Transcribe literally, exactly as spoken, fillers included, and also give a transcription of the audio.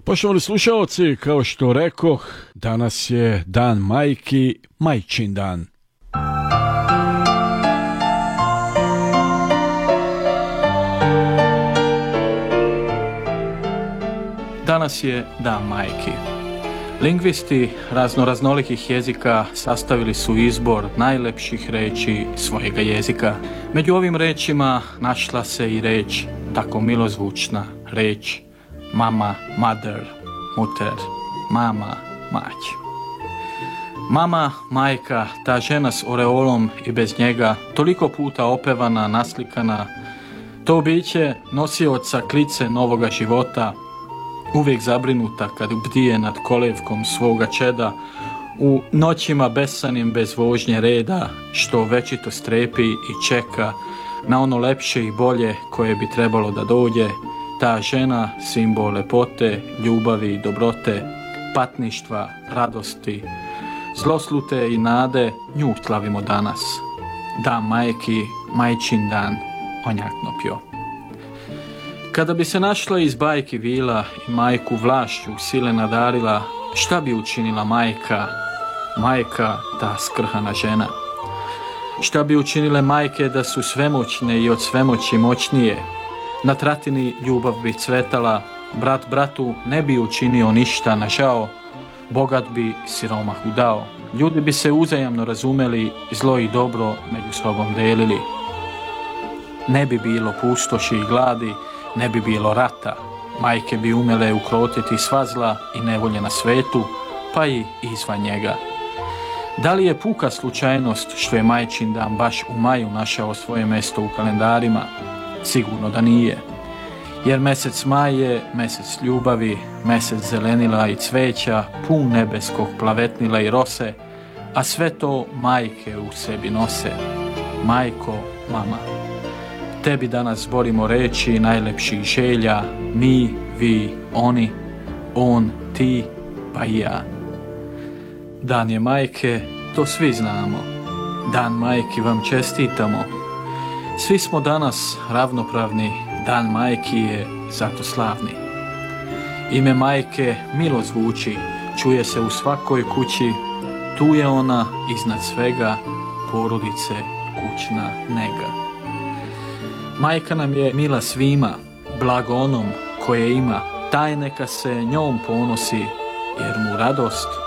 Poštovani slušalci, kao što rekoh, danas je dan majki, majčin dan. Danas je dan majki. Lingvisti raznoraznolikih jezika sastavili su izbor najlepših reči svojega jezika. Među ovim rečima našla se i reč tako milozvučna reč mama, mother, muter, mama, mać. Mama, majka, ta žena s oreolom i bez njega, toliko puta opevana, naslikana, to biće nosioca klice novoga života, uvijek zabrinuta kad bdije nad kolevkom svoga čeda, u noćima besanim bez vožnje reda, što večito strepi i čeka na ono lepše i bolje koje bi trebalo da dođe. Ta žena, simbol lepote, ljubavi i dobrote, patništva, radosti, zloslute i nade, nju slavimo danas. Dan majki, majčin dan, onjakno pjo. Kada bi se našla iz bajki vila i majku vlašću sile nadarila, šta bi učinila majka, majka, ta skrhana žena? Šta bi učinile majke da su svemoćne i od svemoći moćnije? Na tratini ljubav bi cvetala, brat bratu ne bi učinio ništa na žao, bogat bi siromahu dao. Ljudi bi se uzajamno razumeli, zlo i dobro među sobom delili. Ne bi bilo pustoši i gladi, ne bi bilo rata. Majke bi umele ukrotiti sva zla i nevolje na svetu, pa i izvan njega. Da li je puka slučajnost što je majčin dan baš u maju našao svoje mjesto u kalendarima? Sigurno da nije. Jer mjesec maj je mjesec ljubavi, mjesec zelenila i cveća, pun nebeskog plavetnila i rose, a sve to majke u sebi nose. Majko, mama. Tebi danas zborimo reči najlepših želja, mi, vi, oni, on, ti, pa i ja. Dan je majke, to svi znamo. Dan majki vam čestitamo. Svi smo danas ravnopravni, dan majki je zato slavni. Ime majke milo zvuči, čuje se u svakoj kući, tu je ona iznad svega, porodice, kućna nega. Majka nam je mila svima, blago onom koje ima, taj neka se njom ponosi, jer mu radost